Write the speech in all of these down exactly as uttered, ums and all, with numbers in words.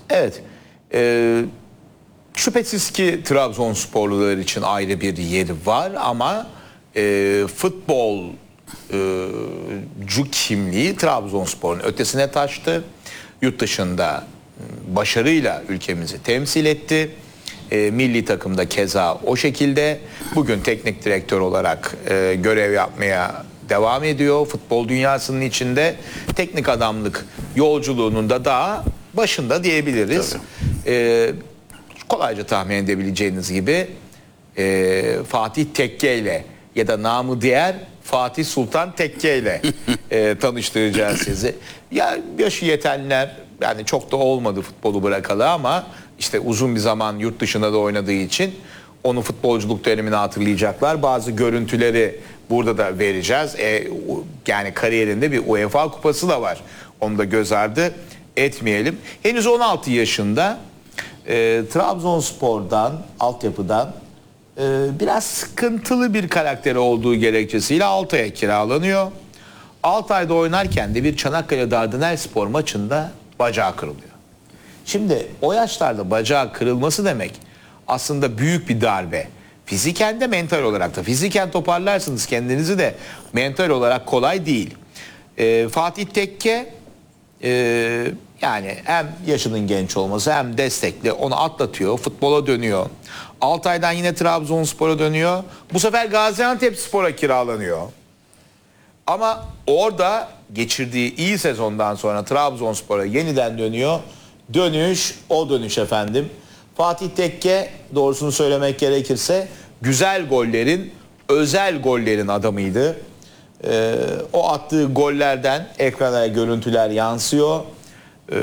Evet. Ee, şüphesiz ki Trabzonsporlular için ayrı bir yeri var ama e, futbol e, cu kimliği Trabzonspor'un ötesine taştı. Yurt dışında başarıyla ülkemizi temsil etti. E, milli takımda keza o şekilde. Bugün teknik direktör olarak e, görev yapmaya devam ediyor. Futbol dünyasının içinde teknik adamlık yolculuğunun da daha başında diyebiliriz. E, kolayca tahmin edebileceğiniz gibi e, Fatih Tekke ile ya da namı diğer Fatih Sultan Tekke ile e, tanıştıracağız sizi. Ya yaşı yetenler, yani çok da olmadı futbolu bırakalı ama işte uzun bir zaman yurt dışında da oynadığı için onun futbolculuk dönemini hatırlayacaklar. Bazı görüntüleri burada da vereceğiz. E, yani kariyerinde bir UEFA kupası da var. Onu da göz ardı etmeyelim. Henüz on altı yaşında e, Trabzonspor'dan, altyapıdan e, biraz sıkıntılı bir karakteri olduğu gerekçesiyle Altay'a kiralanıyor. Altay'da oynarken de bir Çanakkale Dardanelspor maçında bacağı kırılıyor. Şimdi o yaşlarda bacağı kırılması demek aslında büyük bir darbe. Fiziken de mental olarak da. Fiziken toparlarsınız kendinizi de mental olarak kolay değil. Ee, Fatih Tekke e, yani hem yaşının genç olması hem destekli onu atlatıyor. Futbola dönüyor. Altay'dan yine Trabzonspor'a dönüyor. Bu sefer Gaziantepspor'a kiralanıyor. Ama orada geçirdiği iyi sezondan sonra Trabzonspor'a yeniden dönüyor. Dönüş o dönüş efendim. Fatih Tekke, doğrusunu söylemek gerekirse güzel gollerin, özel gollerin adamıydı. Ee, o attığı gollerden ekrana görüntüler yansıyor. Ee,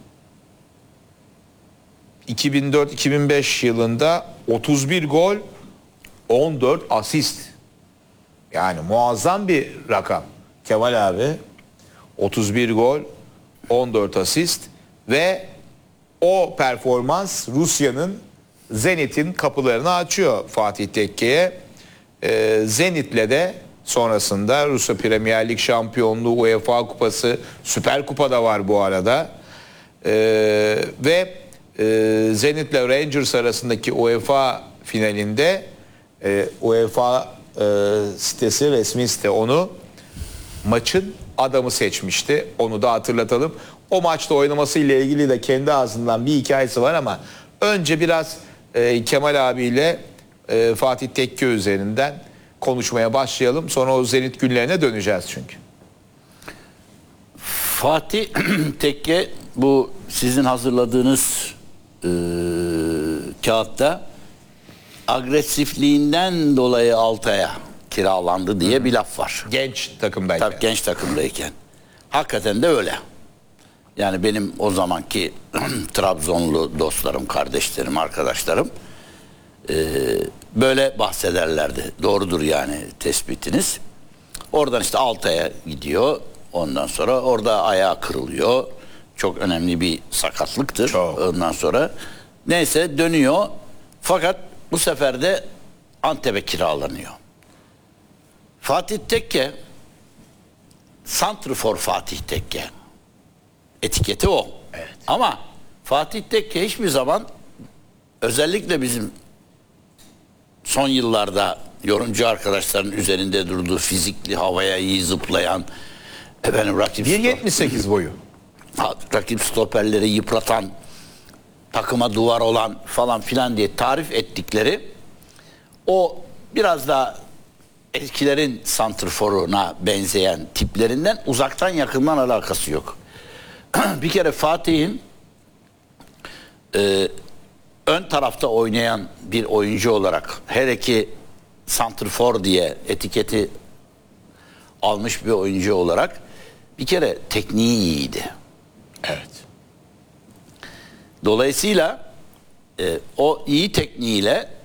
iki bin dört iki bin beş yılında otuz bir gol, on dört asist. Yani muazzam bir rakam. Kemal abi otuz bir gol, on dört asist ve o performans Rusya'nın Zenit'in kapılarını açıyor Fatih Tekke'ye. Ee, Zenit'le de sonrasında Rusya Premier Lig şampiyonluğu, UEFA kupası, Süper Kupa da var bu arada. Ee, ve e, Zenit'le Rangers arasındaki UEFA finalinde e, UEFA e, sitesi, resmi site onu maçın adamı seçmişti. Onu da hatırlatalım. O maçta oynaması ile ilgili de kendi ağzından bir hikayesi var ama önce biraz e, Kemal abiyle e, Fatih Tekke üzerinden konuşmaya başlayalım. Sonra o Zenit günlerine döneceğiz çünkü. Fatih Tekke bu sizin hazırladığınız e, kağıtta agresifliğinden dolayı Altay'a kiralandı diye bir laf var. Genç takımdayken. Tabii genç takımdayken. Hakikaten de öyle. Yani benim o zamanki Trabzonlu dostlarım, kardeşlerim, arkadaşlarım e, böyle bahsederlerdi. Doğrudur yani tespitiniz. Oradan işte Altay'a gidiyor. Ondan sonra orada ayağı kırılıyor. Çok önemli bir sakatlıktır. Çok. Ondan sonra neyse dönüyor. Fakat bu sefer de Antep'e kiralanıyor. Fatih Tekke, santrfor Fatih Tekke. Etiketi o. Evet. Ama Fatih Tekke hiçbir zaman, özellikle bizim son yıllarda yorumcu arkadaşların üzerinde durduğu, fizikli, havaya iyi zıplayan, efendim rakip bir yetmiş sekiz boyu. rakip stoperleri yıpratan, takıma duvar olan falan filan diye tarif ettikleri o biraz daha eskilerin santrforuna benzeyen tiplerinden uzaktan yakından alakası yok. Bir kere Fatih'in e, ön tarafta oynayan bir oyuncu olarak, hele ki santrfor diye etiketi almış bir oyuncu olarak bir kere tekniği iyiydi. Evet. Dolayısıyla e, o iyi tekniğiyle